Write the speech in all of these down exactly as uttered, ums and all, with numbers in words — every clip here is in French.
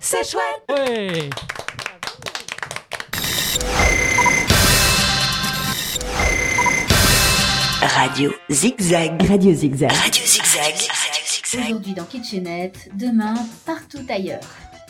c'est chouette. Ouais. Radio Zigzag. Radio Zigzag. Radio Zigzag. Radio Zigzag. Aujourd'hui dans Kitchenette, demain partout ailleurs.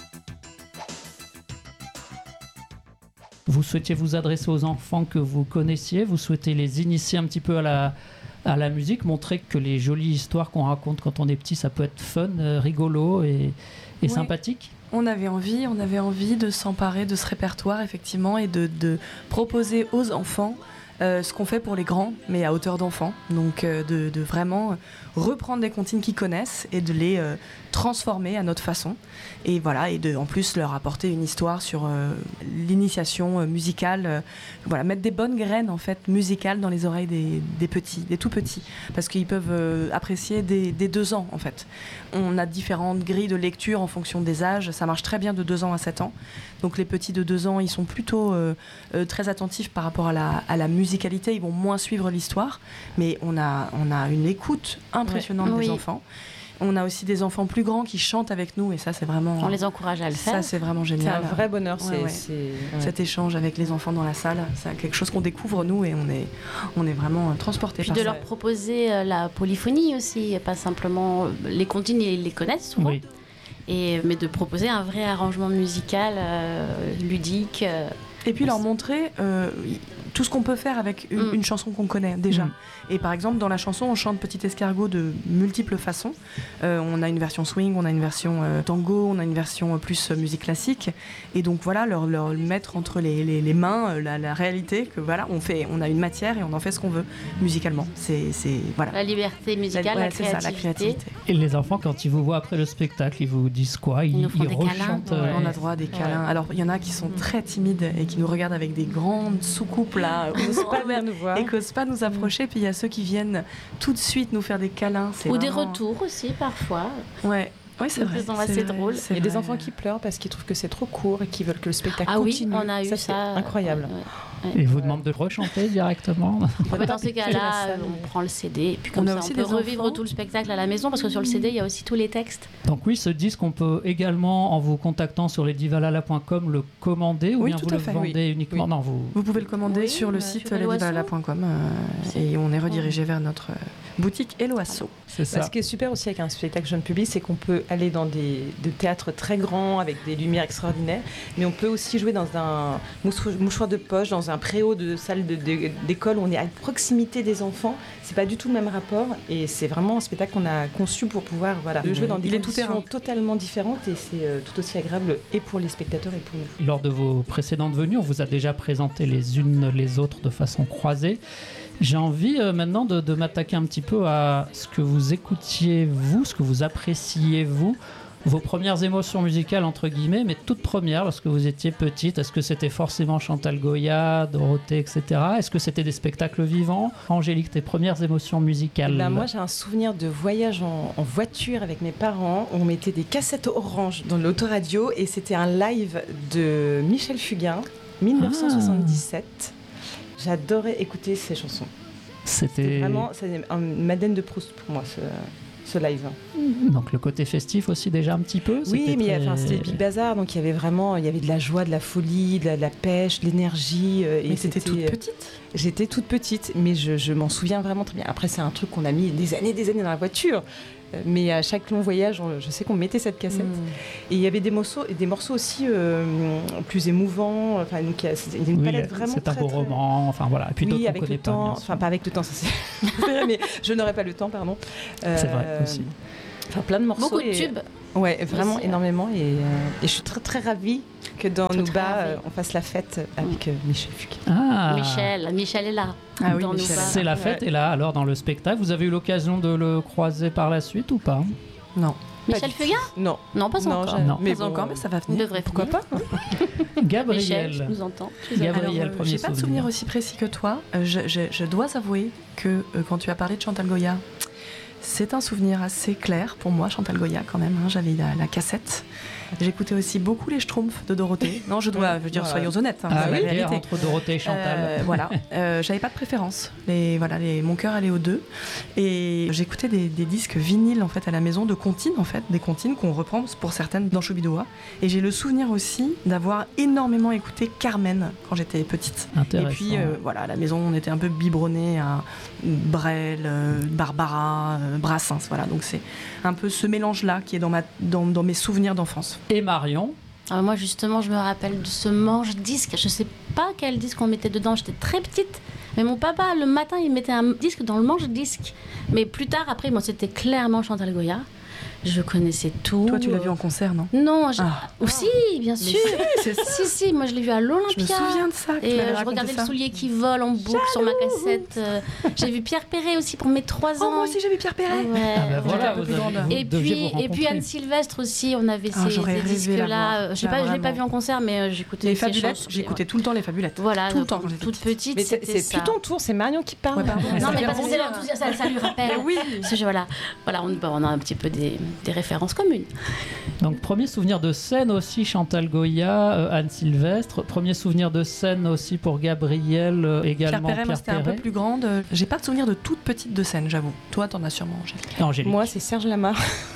Vous souhaitiez vous adresser aux enfants que vous connaissiez, vous souhaitez les initier un petit peu à la, à la musique, montrer que les jolies histoires qu'on raconte quand on est petit, ça peut être fun, euh, rigolo et, et ouais. sympathique. On avait envie, on avait envie de s'emparer de ce répertoire effectivement et de, de proposer aux enfants euh, ce qu'on fait pour les grands, mais à hauteur d'enfants. Donc euh, de, de vraiment reprendre des comptines qu'ils connaissent et de les euh, transformer à notre façon. Et voilà, et de en plus leur apporter une histoire sur euh, l'initiation euh, musicale. Euh, voilà, mettre des bonnes graines en fait musicales dans les oreilles des, des petits, des tout petits, parce qu'ils peuvent euh, apprécier dès, dès deux ans en fait. On a différentes grilles de lecture en fonction des âges. Ça marche très bien de deux ans à sept ans. Donc les petits de deux ans, ils sont plutôt euh, euh, très attentifs par rapport à la, à la musicalité. Ils vont moins suivre l'histoire, mais on a, on a une écoute impressionnante ouais. des oui. enfants. On a aussi des enfants plus grands qui chantent avec nous et ça c'est vraiment... On les encourage à le faire. Ça c'est vraiment génial. C'est un vrai bonheur. Ouais, c'est, ouais. c'est... Ouais. Cet échange avec les enfants dans la salle, c'est quelque chose qu'on découvre nous et on est, on est vraiment transportés Puis par de ça. leur proposer la polyphonie aussi, pas simplement les comptines, ils les connaissent souvent. Oui. Et, mais de proposer un vrai arrangement musical, euh, ludique. Euh, et puis leur montrer euh, tout ce qu'on peut faire avec une, mm. une chanson qu'on connaît déjà. Mm. Et par exemple, dans la chanson, on chante Petit Escargot de multiples façons. Euh, on a une version swing, on a une version euh, tango, on a une version euh, plus euh, musique classique. Et donc voilà, leur, leur mettre entre les, les, les mains euh, la, la réalité que voilà, on, fait, on a une matière et on en fait ce qu'on veut musicalement. C'est, c'est, voilà. La liberté musicale, la, ouais, la, créativité. Ça, la créativité. Et les enfants, quand ils vous voient après le spectacle, ils vous disent quoi? Ils, ils nous font ils des rechantent, câlins. Ouais. On a droit à des câlins. Ouais. Alors, il y en a qui sont très timides et qui nous regardent avec des grandes soucoupes là, n'osent pas nous voir et n'osent pas nous approcher. Puis il y a ceux qui viennent tout de suite nous faire des câlins. C'est Ou vraiment... des retours aussi parfois. Ouais. Oui, c'est vrai. C'est, c'est drôle. Il y a des enfants qui pleurent parce qu'ils trouvent que c'est trop court et qui veulent que le spectacle ah continue. Ah oui, on a eu ça. ça. C'est incroyable. Ouais, ouais. Et vous demandent de rechanter directement. Ouais, dans ces cas-là, on prend le C D et puis comme on ça, on peut revivre enfants. Tout le spectacle à la maison parce que sur le C D, il y a aussi tous les textes. Donc oui, ce disque, on peut également, en vous contactant sur lesdivalala point com, le commander ou oui, bien tout vous à le fait. vendez oui. uniquement oui. Non, vous... vous pouvez le commander oui, sur le euh, site lesdivalala point com euh, et on est redirigé vers notre boutique Eloasso. C'est ça. Bah, ce qui est super aussi avec un spectacle jeune public, c'est qu'on peut aller dans des, des théâtres très grands avec des lumières extraordinaires, mais on peut aussi jouer dans un mouchoir de poche, dans un préau de salle de, de, d'école où on est à proximité des enfants. C'est pas du tout le même rapport et c'est vraiment un spectacle qu'on a conçu pour pouvoir voilà, mmh. jouer dans des conditions totalement différentes et c'est euh, tout aussi agréable et pour les spectateurs et pour nous. Lors de vos précédentes venues, on vous a déjà présenté les unes les autres de façon croisée. J'ai envie euh, maintenant de, de m'attaquer un petit peu à ce que vous écoutiez vous, ce que vous appréciez vous, vos premières émotions musicales entre guillemets, mais toutes premières lorsque vous étiez petite. Est-ce que c'était forcément Chantal Goya, Dorothée, et cetera. Est-ce que c'était des spectacles vivants? Angélique, tes premières émotions musicales? Ben, moi j'ai un souvenir de voyage en, en voiture avec mes parents. On mettait des cassettes orange dans l'autoradio et c'était un live de Michel Fugain, dix-neuf cent soixante-dix-sept. Ah. J'adorais écouter ces chansons. C'était, C'était vraiment c'est une Madeleine de Proust pour moi, ce, ce live. Donc le côté festif aussi déjà un petit peu. Oui, c'était mais très... enfin, c'était Big Bazar, donc il y avait vraiment, il y avait de la joie, de la folie, de la, de la pêche, de l'énergie. Euh, mais et c'était, c'était toute petite. J'étais toute petite, mais je, je m'en souviens vraiment très bien. Après, c'est un truc qu'on a mis des années, des années dans la voiture. Mais à chaque long voyage, je sais qu'on mettait cette cassette. Mmh. Et il y avait des morceaux, des morceaux aussi euh, plus émouvants. Enfin, donc, il y a une palette oui, vraiment c'est très, un beau très... roman. Enfin voilà. Et puis oui, d'autres avec qu'on le connaît temps. Pas, enfin, pas avec le temps, ça c'est. mais je n'aurais pas le temps, pardon. Euh, c'est vrai aussi. Enfin, plein de morceaux. Beaucoup de et... tubes. Ouais, vraiment aussi, énormément. Et, euh, et je suis très très ravie que dans très, nos très bas, ravie. euh, on fasse la fête avec euh, Michel Fugain. Ah. Michel, Michel est là. Ah oui, dans Michel. C'est la fête ouais. Et là, alors dans le spectacle, vous avez eu l'occasion de le croiser par la suite ou pas? Non. Michel Fugain? Non. Non, pas non, encore. Non, mais pas bon, encore, mais ça va venir. Devrait Pourquoi venir. pas hein. Gabriel. Michel, tu nous entends. Gabriel, Alors, euh, premier j'ai pas de souvenir aussi précis que toi. Euh, je, je, je dois avouer que euh, quand tu as parlé de Chantal Goya, c'est un souvenir assez clair pour moi, Chantal Goya quand même. Hein, j'avais la, la cassette J'écoutais aussi beaucoup les Schtroumpfs de Dorothée. Non, je dois, je veux dire, Ouais. soyons honnêtes. Hein, Ah c'est oui, la vérité. entre Dorothée et Chantal. Euh, voilà, euh, j'avais pas de préférence. Les, voilà, les, mon cœur allait aux deux. Et j'écoutais des, des disques vinyles en fait à la maison de comptines en fait, des comptines qu'on reprend pour certaines dans Choubidoua. Et j'ai le souvenir aussi d'avoir énormément écouté Carmen quand j'étais petite. Intéressant. Et puis euh, voilà, à la maison on était un peu biberonnés à Brel, euh, Barbara, euh, Brassens. Voilà, donc c'est un peu ce mélange-là qui est dans, ma, dans, dans mes souvenirs d'enfance. Et Marion. Alors moi justement je me rappelle de ce manche-disque, je sais pas quel disque on mettait dedans, j'étais très petite, mais mon papa le matin il mettait un disque dans le manche-disque, mais plus tard après moi c'était clairement Chantal Goya, je connaissais tout. Toi tu l'as vu en concert, non? Non, je... Ah. aussi bien Mais sûr, si, c'est ça. si si, moi je l'ai vu à Je me l'Olympia. souviens de ça. que tu Et m'avais euh, je raconté regardais ça. le soulier qui vole en boucle sur ma cassette. euh, j'ai vu Pierre Perret aussi pour mes trois Oh, ans. moi aussi j'ai vu Pierre Perret. Ouais. Ah bah voilà, un peu vous, plus avez- grande. vous Et deviez puis, vous et puis rencontrer. Anne Sylvestre aussi, on avait Ah, ces, j'aurais ces rêvé la disques-là. voir. Euh, J'ai Ah, pas, je l'ai vraiment. pas vu en concert, mais euh, j'écoutais Les ses Fabulettes, chansons. j'écoutais tout le temps les Fabulettes. Voilà, tout le donc, temps quand j'étais toute petite, Mais c'est, c'était c'est ça. plus ton tour, c'est Marion qui parle. Ouais, pardon. Non, mais Ça parce que fait c'est rebondir. l'enthousiasme, ça, ça lui rappelle. Oui. Parce que, voilà, voilà on, bah, on a un petit peu des, des références communes. Donc premier souvenir de scène aussi Chantal Goya, euh, Anne Sylvestre. Premier souvenir de scène aussi pour Gabriel, euh, Pierre également Perret, moi Pierre c'était un peu Perret. plus grande. J'ai pas de souvenir de toute petite de scène, j'avoue. Toi, t'en as sûrement, Angélique. Angélique. Moi, c'est Serge Lama.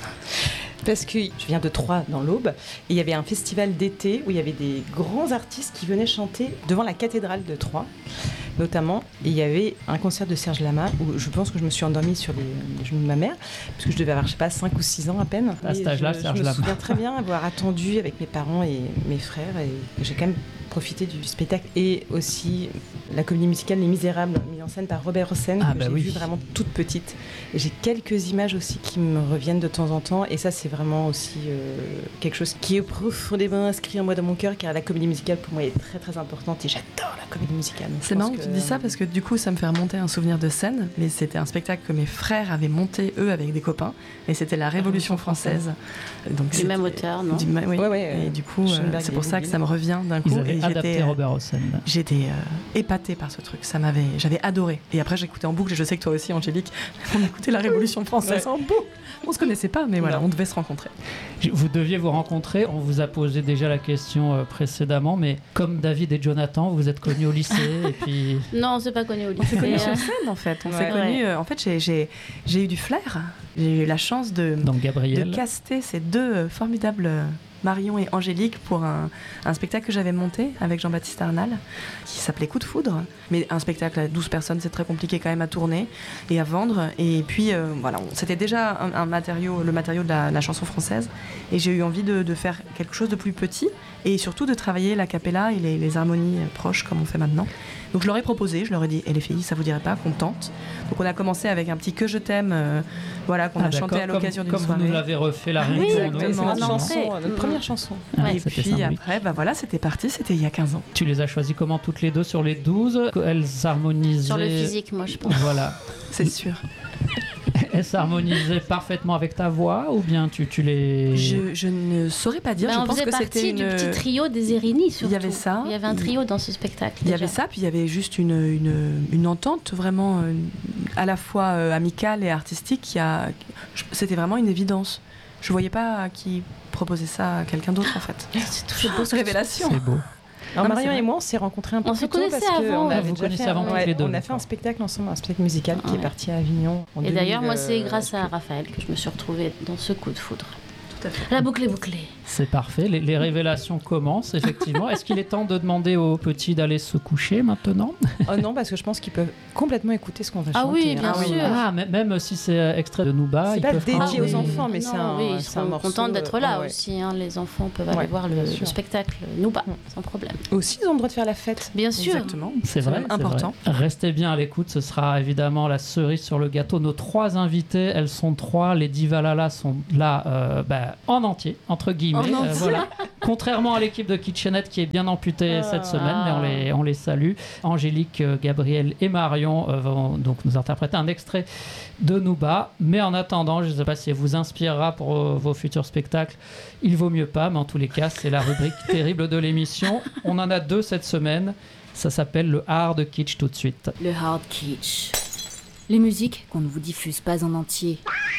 Parce que je viens de Troyes, dans l'Aube, et il y avait un festival d'été où il y avait des grands artistes qui venaient chanter devant la cathédrale de Troyes, notamment. Et il y avait un concert de Serge Lama où je pense que je me suis endormie sur les, les genoux de ma mère, parce que je devais avoir, je sais pas, cinq ou six ans à peine. À cet Et âge-là, je, Serge je me Lama. souviens très bien avoir attendu avec mes parents et mes frères, et j'ai quand même profité du spectacle. Et aussi la comédie musicale Les Misérables, mise en scène par Robert Hossein, Ah que bah j'ai oui. vu vraiment toute petite. Et j'ai quelques images aussi qui me reviennent de temps en temps, et ça c'est vraiment aussi euh, quelque chose qui est profondément inscrit en moi dans mon cœur, car la comédie musicale pour moi est très très importante, et j'adore la comédie musicale. Donc, je C'est pense marrant que tu dis ça parce que du coup ça me fait remonter un souvenir de scène. Mais c'était un spectacle que mes frères avaient monté eux avec des copains. Et c'était la Révolution française. Donc, Du c'était- même auteur, non du ma- oui. Ouais, ouais, Et euh, du coup, euh, Schoenberg c'est et pour ça que Goldwyn. ça me revient d'un coup. Ils et avaient j'étais, adapté euh, Robert Hossein. J'étais euh, épatée par ce truc. Ça m'avait, j'avais adoré. Et après, j'écoutais en boucle. Et je sais que toi aussi, Angélique, on écoutait la Révolution française Ouais. en boucle. On se connaissait pas, mais voilà, Non. on devait se rencontrer. Vous deviez vous rencontrer, on vous a posé déjà la question euh, précédemment, mais comme David et Jonathan, vous êtes connus au lycée et puis... Non, on s'est pas connus au lycée. On s'est connus Euh, sur scène, en fait. On Ouais. s'est connus. euh, En fait, j'ai, j'ai, j'ai eu du flair. J'ai eu la chance de, Donc de Gabriel, caster ces deux euh, formidables euh, Marion et Angélique pour un, un spectacle que j'avais monté avec Jean-Baptiste Arnal qui s'appelait Coup de foudre. Mais un spectacle à douze personnes, c'est très compliqué quand même à tourner et à vendre. Et puis euh, voilà, on- c'était déjà un, un matériau, le matériau de la, la chanson française. Et j'ai eu envie de, de faire quelque chose de plus petit et surtout de travailler la cappella et les, les harmonies euh, proches comme on fait maintenant. Donc je leur ai proposé, je leur ai dit, et les filles, ça vous dirait pas qu'on tente? Donc on a commencé avec un petit Que je t'aime, euh, voilà, qu'on Ah, a chanté d'accord, à l'occasion comme, d'une comme soirée. vous nous l'avez refait la Oui, réunion. exactement. C'est Ah notre non, chanson, c'est- notre première chanson. Ah, Et c'était puis symbolique. après, bah voilà, c'était parti, c'était il y a quinze ans. Tu les as choisis comment toutes les deux sur les douze? Elles harmonisaient... Sur le physique, moi, je pense. Voilà. C'est sûr. Elles s'harmonisaient parfaitement avec ta voix ou bien tu, tu les... Je, je ne saurais pas dire, Ben, je on pense faisait que partie c'était du une... petit trio des Erini, surtout. Il y avait ça. Il y avait un trio dans ce spectacle. Il y avait déjà. ça, puis il y avait juste une, une, une entente vraiment euh, à la fois euh, amicale et artistique. Qui a... je- C'était vraiment une évidence. Je voyais pas qui proposait ça à quelqu'un d'autre en fait. C'est tout beau. ce Révélation. C'est beau. Alors Non, mais c'est Marion vrai. et moi, on s'est rencontrés un peu On plus se tôt connaissait parce avant, qu'on ouais. avait Vous déjà connaissez fait, avant ouais, toutes les deux, on a fait d'accord. un spectacle ensemble, un spectacle musical qui Ouais. est parti à Avignon. En Et d'ailleurs, moi, deux mille, c'est euh, grâce à je sais Raphaël que je me suis retrouvée dans ce coup de foudre. Tout à fait. La boucle est bouclée. C'est parfait, les, les révélations commencent effectivement. Est-ce qu'il est temps de demander aux petits d'aller se coucher maintenant? plus. Oh non, parce que je pense qu'ils peuvent complètement écouter ce qu'on va Ah chanter. oui, bien hein. sûr. Ah, mais- même si c'est euh, extrait de Nouba, C'est ils pas peuvent dédié quand Ah même- aux oui. enfants, mais Non, c'est un- oui, ils c'est un seront morceau, contents d'être là euh, ouais. aussi. hein. Les enfants peuvent aller Ouais, voir bien le, sûr. le spectacle Nouba, Mm. sans problème. Aussi, ils ont le droit de faire la fête. Bien sûr. Exactement. C'est vrai, même c'est important. vrai. Restez bien à l'écoute, ce sera évidemment la cerise sur le gâteau. Nos trois invités, elles sont trois. Les Divalala sont là euh, bah, en entier, entre guillemets. En entier. Euh, voilà. Contrairement à l'équipe de Kitchenette qui est bien amputée Ah. cette semaine, mais on les, on les salue. Angélique, euh, Gabriel et Marion euh, vont donc nous interpréter un extrait de Nouba. Mais en attendant, je ne sais pas si elle vous inspirera pour euh, vos futurs spectacles. Il vaut mieux pas, mais en tous les cas, c'est la rubrique terrible de l'émission. On en a deux cette semaine. Ça s'appelle le hard kitsch tout de suite. Le hard kitsch. Les musiques qu'on ne vous diffuse pas en entier.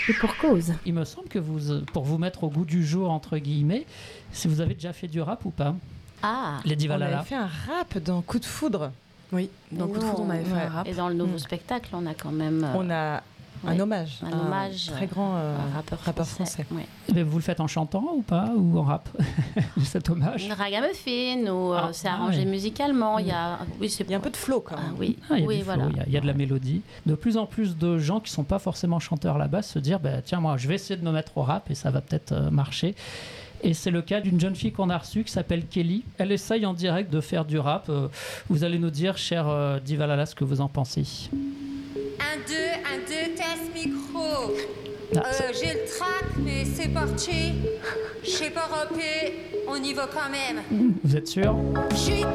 Et pour cause. Il me semble que vous, euh, pour vous mettre au goût du jour, entre guillemets, si vous avez déjà fait du rap ou pas, Ah. Lady On Valhalla. avait fait un rap dans Coup de foudre. Oui, dans Et Coup de nous, foudre, on avait fait ouais. un rap. Et dans le nouveau Mm. spectacle, on a quand même euh, On a un ouais, hommage. un hommage, très grand euh, un rappeur, rappeur français. français. Ouais. Mais vous le faites en chantant ou pas, ou en rap? Cet hommage. Une ragamuffin, ou euh, Ah, c'est ah arrangé ouais. musicalement. Il y a, oui, c'est Il y a un peu de flow quand Ah, même. oui, Ah, il y a oui, du flow, voilà. il y a- il y, a de la mélodie. De plus en plus de gens qui sont pas forcément chanteurs là-bas se dire bah, tiens, moi, je vais essayer de me mettre au rap et ça va peut-être euh, marcher. Et c'est le cas d'une jeune fille qu'on a reçue qui s'appelle Kelly. Elle essaye en direct de faire du rap. Euh, vous allez nous dire, cher euh, Divalala, ce que vous en pensez. Un, deux, un, deux, test micro. Ah, Euh, j'ai le trac, mais c'est parti. Je sais pas rapper, on y va quand même. Vous êtes sûr? Je suis